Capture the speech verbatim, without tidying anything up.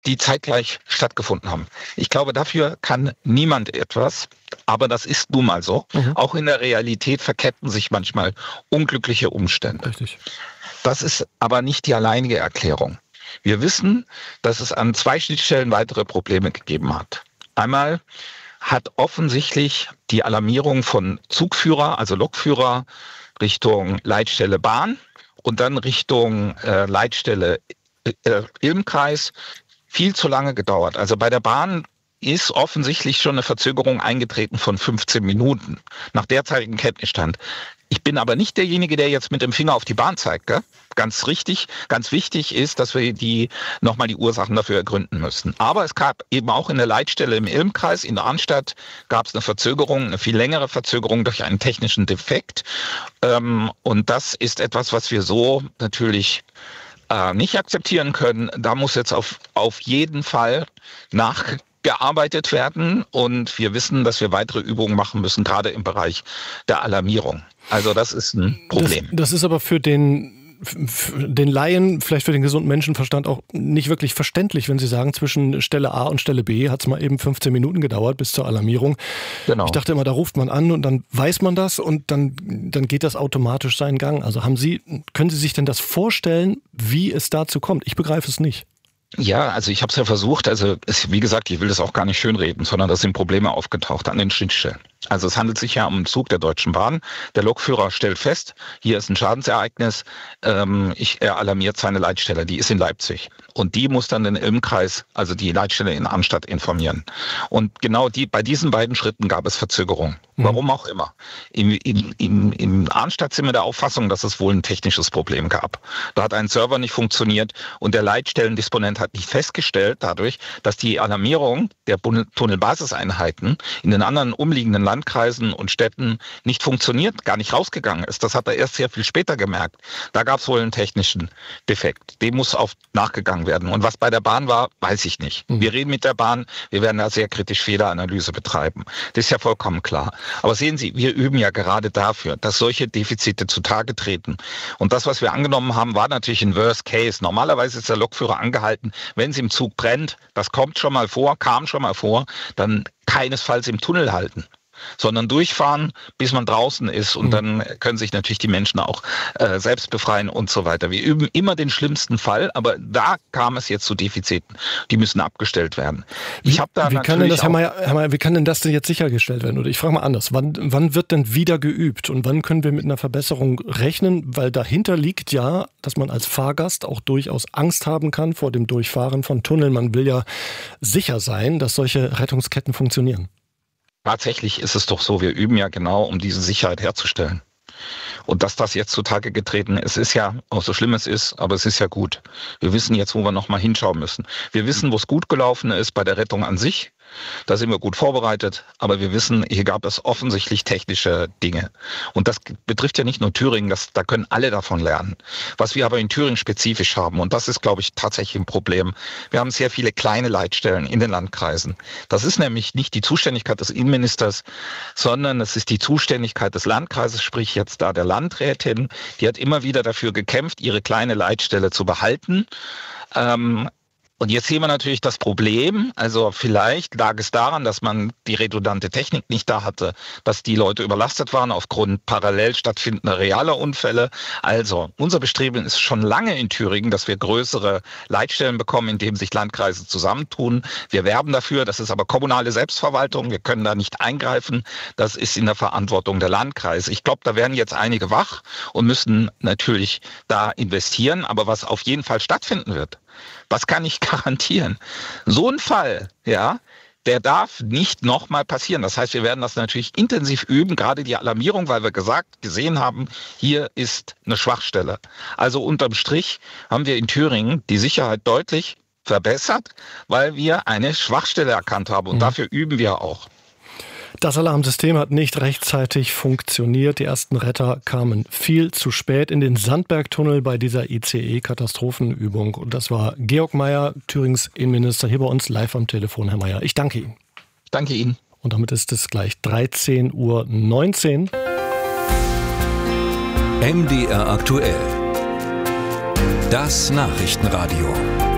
die zeitgleich stattgefunden haben. Ich glaube, dafür kann niemand etwas, aber das ist nun mal so. Mhm. Auch in der Realität verketten sich manchmal unglückliche Umstände. Richtig. Das ist aber nicht die alleinige Erklärung. Wir wissen, dass es an zwei Schnittstellen weitere Probleme gegeben hat. Einmal hat offensichtlich die Alarmierung von Zugführer, also Lokführer, Richtung Leitstelle Bahn und dann Richtung äh, Leitstelle äh, Ilmkreis viel zu lange gedauert. Also bei der Bahn ist offensichtlich schon eine Verzögerung eingetreten von fünfzehn Minuten nach derzeitigem Kenntnisstand. Ich bin aber nicht derjenige, der jetzt mit dem Finger auf die Bahn zeigt. Gell? Ganz richtig, ganz wichtig ist, dass wir die nochmal die Ursachen dafür ergründen müssen. Aber es gab eben auch in der Leitstelle im Ilmkreis, in Arnstadt, gab es eine Verzögerung, eine viel längere Verzögerung durch einen technischen Defekt. Und das ist etwas, was wir so natürlich nicht akzeptieren können. Da muss jetzt auf, auf jeden Fall nachgearbeitet werden und wir wissen, dass wir weitere Übungen machen müssen, gerade im Bereich der Alarmierung. Also das ist ein Problem. Das, das ist aber für den, für den Laien, vielleicht für den gesunden Menschenverstand auch nicht wirklich verständlich, wenn Sie sagen, zwischen Stelle A und Stelle B hat es mal eben fünfzehn Minuten gedauert bis zur Alarmierung. Genau. Ich dachte immer, da ruft man an und dann weiß man das und dann, dann geht das automatisch seinen Gang. Also haben Sie, können Sie sich denn das vorstellen, wie es dazu kommt? Ich begreife es nicht. Ja, also ich habe es ja versucht, also es, wie gesagt, ich will das auch gar nicht schönreden, sondern da sind Probleme aufgetaucht an den Schnittstellen. Also es handelt sich ja um einen Zug der Deutschen Bahn. Der Lokführer stellt fest, hier ist ein Schadensereignis, ähm, ich, er alarmiert seine Leitstelle, die ist in Leipzig. Und die muss dann den Ilmkreis, also die Leitstelle in Arnstadt, informieren. Und genau die, bei diesen beiden Schritten gab es Verzögerung. Mhm. Warum auch immer. Im, im, im, im Arnstadt sind wir der Auffassung, dass es wohl ein technisches Problem gab. Da hat ein Server nicht funktioniert und der Leitstellendisponent hat nicht festgestellt dadurch, dass die Alarmierung der Tunnelbasiseinheiten in den anderen umliegenden Landkreisen und Städten nicht funktioniert, gar nicht rausgegangen ist. Das hat er erst sehr viel später gemerkt. Da gab es wohl einen technischen Defekt. Dem muss auf nachgegangen werden. Und was bei der Bahn war, weiß ich nicht. Mhm. Wir reden mit der Bahn, wir werden da sehr kritisch Fehleranalyse betreiben. Das ist ja vollkommen klar. Aber sehen Sie, wir üben ja gerade dafür, dass solche Defizite zutage treten. Und das, was wir angenommen haben, war natürlich ein Worst Case. Normalerweise ist der Lokführer angehalten, wenn es im Zug brennt, das kommt schon mal vor, kam schon mal vor, dann keinesfalls im Tunnel halten, sondern durchfahren, bis man draußen ist und mhm. dann können sich natürlich die Menschen auch äh, selbst befreien und so weiter. Wir üben immer den schlimmsten Fall, aber da kam es jetzt zu Defiziten. Die müssen abgestellt werden. Ich habe da wie kann denn das, Herr Mayer, Herr Mayer, wie kann denn das denn jetzt sichergestellt werden? Oder ich frage mal anders, wann, wann wird denn wieder geübt und wann können wir mit einer Verbesserung rechnen? Weil dahinter liegt ja, dass man als Fahrgast auch durchaus Angst haben kann vor dem Durchfahren von Tunneln. Man will ja sicher sein, dass solche Rettungsketten funktionieren. Tatsächlich ist es doch so, wir üben ja genau, um diese Sicherheit herzustellen. Und dass das jetzt zutage getreten ist, ist ja, auch so schlimm es ist, aber es ist ja gut. Wir wissen jetzt, wo wir nochmal hinschauen müssen. Wir wissen, wo es gut gelaufen ist bei der Rettung an sich. Da sind wir gut vorbereitet, aber wir wissen, hier gab es offensichtlich technische Dinge. Und das betrifft ja nicht nur Thüringen, das, da können alle davon lernen. Was wir aber in Thüringen spezifisch haben, und das ist, glaube ich, tatsächlich ein Problem, wir haben sehr viele kleine Leitstellen in den Landkreisen. Das ist nämlich nicht die Zuständigkeit des Innenministers, sondern es ist die Zuständigkeit des Landkreises, sprich jetzt da der Landrätin. Die hat immer wieder dafür gekämpft, ihre kleine Leitstelle zu behalten. Ähm, Und jetzt sehen wir natürlich das Problem, also vielleicht lag es daran, dass man die redundante Technik nicht da hatte, dass die Leute überlastet waren aufgrund parallel stattfindender realer Unfälle. Also unser Bestreben ist schon lange in Thüringen, dass wir größere Leitstellen bekommen, indem sich Landkreise zusammentun. Wir werben dafür, das ist aber kommunale Selbstverwaltung, wir können da nicht eingreifen, das ist in der Verantwortung der Landkreise. Ich glaube, da werden jetzt einige wach und müssen natürlich da investieren, aber was auf jeden Fall stattfinden wird, was kann ich garantieren? So ein Fall, ja, der darf nicht nochmal passieren. Das heißt, wir werden das natürlich intensiv üben, gerade die Alarmierung, weil wir gesagt, gesehen haben, hier ist eine Schwachstelle. Also unterm Strich haben wir in Thüringen die Sicherheit deutlich verbessert, weil wir eine Schwachstelle erkannt haben und mhm. dafür üben wir auch. Das Alarmsystem hat nicht rechtzeitig funktioniert. Die ersten Retter kamen viel zu spät in den Sandbergtunnel bei dieser I C E-Katastrophenübung. Und das war Georg Mayer, Thürings Innenminister, hier bei uns live am Telefon. Herr Mayer, ich danke Ihnen. Danke Ihnen. Und damit ist es gleich dreizehn Uhr neunzehn. M D R aktuell. Das Nachrichtenradio.